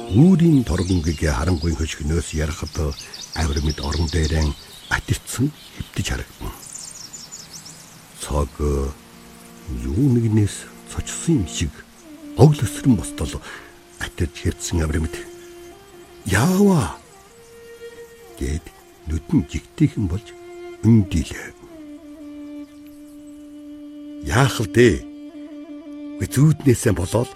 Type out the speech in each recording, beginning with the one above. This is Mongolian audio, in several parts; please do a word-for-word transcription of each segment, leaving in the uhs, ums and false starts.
Үүрийн торгонгийн харангүй хөшгнөөс ярахад авир мэд орон дээрэн атирцсан хэвтэж харагдана. Цог юу нэгнээс цочсон юм шиг оглосрон бостол атирч хэрдсэн авир мэд яава гэд нүдэн жигтэйхэн болж өндилээ. Яах вэ? Зүүднээсээ болоод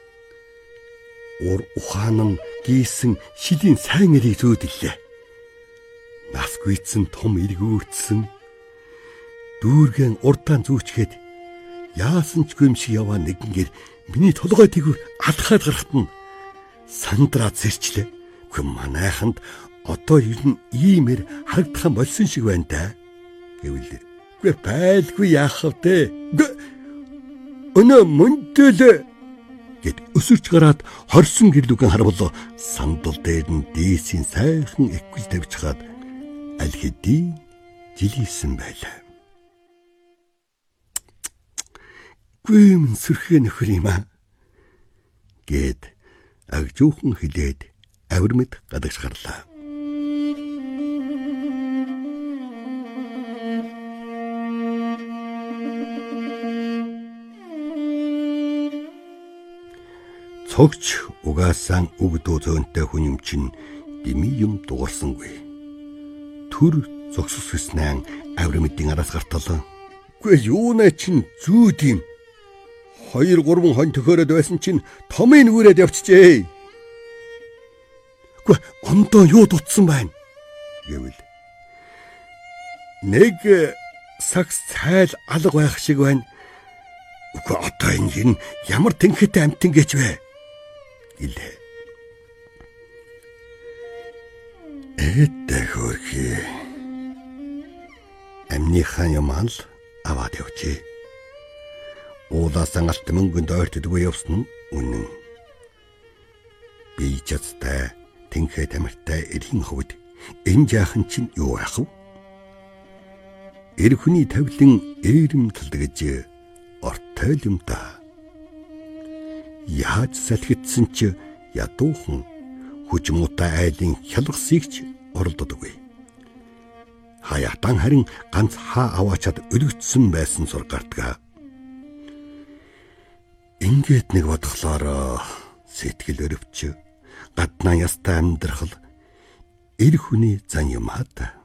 ур ухаан нь гийсэн шилийн сайн эрийг зөөдлээ. Насгүйцэн том эргүүрдсэн дүүргэн урдаан зүүчгээд яасан ч гүмшиг яваа нэгэнгээр миний толгой тэгвэр алхаад гарахт нь сандраад сэрчлээ. Гэхдээ манайханд одоо ер нь иймэр харагдах болсон шиг байна да гэвэл үгүй байлгүй яах вэ? Өнөө мөнтөл гэд өсөрч гараад хорсон гэрлүүгэн харвал сандал дээр нь дээсийн сайхан эквил тавьж хаад аль хэдийн жилийсэн байлаа. Гүм сүрхээ нөхөр юм аа гэд агжуухан хилээд авир мэд гадагш гарлаа. Цогч угаасан өгдөө зөөнтэй хүн юм чин дими юм дуурсангүй. Түр зогсоснaan авир мэдийн араас гартал. Үгүй юунаа чин зүүд юм. Хоёр гурван хон төхөөрөд байсан чин томын нүрээд явчихжээ. Үгүй ондоо юу дутсан байна гэвэл нэг сакс цайл алга байх шиг байна. Үгүй одоо энэ ямар тэнхэтэй амтэн гэж вэ? Гэлээ. Эдэ хөрхи. Амныхаа юм ал аваад явжээ. Уулаас ангалт мөнгөнд ойртдгүй явсан нь үнэн. Би чадтай тэнхээ тамиртай эрхийн хувьд энэ жаахан чинь юу яах вэ? Эр хүний тавилан ээрэмтэлд гэж ортой юм да. Яаж салхитсан ч ядуухан хүч муутай айлын хялгасыг ч оролдодоггүй. Хаятан харин ганц хаа аваачаад өлөгдсөн байсан сур гартгаа. Ингээд нэг бодглоор сэтгэл өрөвч гаднаа ястай амьдрахал эр хүний зан юм хата.